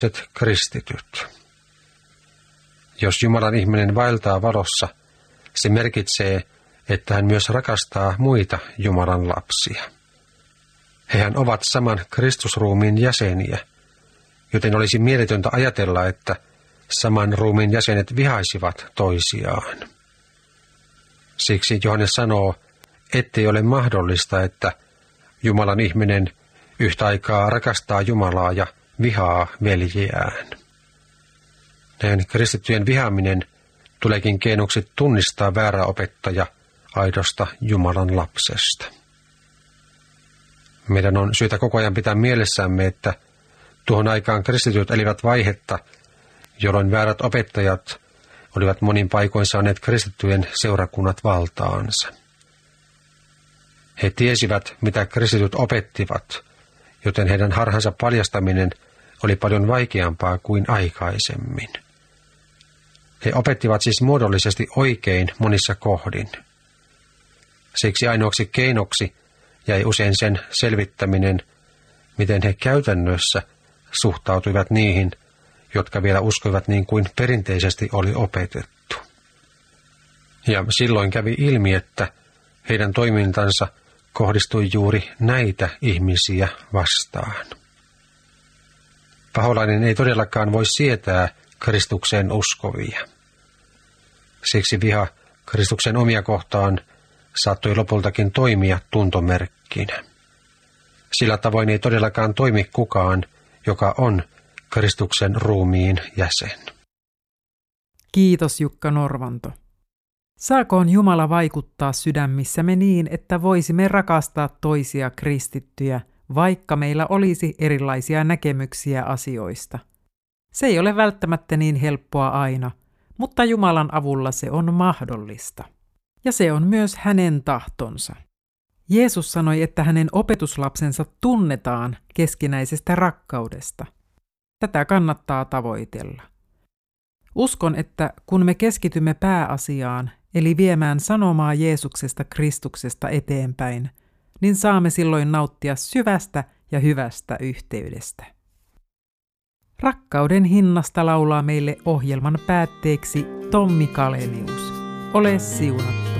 kristityt. Jos Jumalan ihminen vaeltaa valossa, se merkitsee, että hän myös rakastaa muita Jumalan lapsia. Hehän ovat saman Kristusruumiin jäseniä, joten olisi mieletöntä ajatella, että saman ruumiin jäsenet vihaisivat toisiaan. Siksi Johannes sanoo, ettei ole mahdollista, että Jumalan ihminen yhtä aikaa rakastaa Jumalaa ja vihaa veljeään. Näin kristittyjen vihaaminen tuleekin keinoksi tunnistaa väärä opettaja aidosta Jumalan lapsesta. Meidän on syytä koko ajan pitää mielessämme, että tuohon aikaan kristityt elivät vaihetta, jolloin väärät opettajat olivat monin paikoin saaneet kristittyjen seurakunnat valtaansa. He tiesivät, mitä kristityt opettivat, joten heidän harhansa paljastaminen oli paljon vaikeampaa kuin aikaisemmin. He opettivat siis muodollisesti oikein monissa kohdin. Siksi ainoaksi keinoksi jäi usein sen selvittäminen, miten he käytännössä suhtautuivat niihin, jotka vielä uskoivat niin kuin perinteisesti oli opetettu. Ja silloin kävi ilmi, että heidän toimintansa kohdistui juuri näitä ihmisiä vastaan. Paholainen ei todellakaan voi sietää Kristukseen uskovia. Siksi viha Kristuksen omia kohtaan saattoi lopultakin toimia tuntomerkkinä. Sillä tavoin ei todellakaan toimi kukaan, joka on Kristuksen ruumiin jäsen. Kiitos Jukka Norvanto. Saakoon Jumala vaikuttaa sydämissämme niin, että voisimme rakastaa toisia kristittyjä, vaikka meillä olisi erilaisia näkemyksiä asioista. Se ei ole välttämättä niin helppoa aina, mutta Jumalan avulla se on mahdollista. Ja se on myös hänen tahtonsa. Jeesus sanoi, että hänen opetuslapsensa tunnetaan keskinäisestä rakkaudesta. Tätä kannattaa tavoitella. Uskon, että kun me keskitymme pääasiaan, eli viemään sanomaa Jeesuksesta Kristuksesta eteenpäin, niin saamme silloin nauttia syvästä ja hyvästä yhteydestä. Rakkauden hinnasta laulaa meille ohjelman päätteeksi Tommi Kalenius. Ole siunattu.